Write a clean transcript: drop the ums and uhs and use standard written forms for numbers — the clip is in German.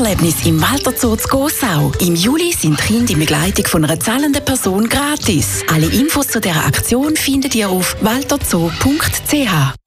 Naturerlebnis im Walter Zoo zu Gossau. Im Juli sind Kinder in Begleitung von einer zahlenden Person gratis. Alle Infos zu dieser Aktion findet ihr auf walterzoo.ch.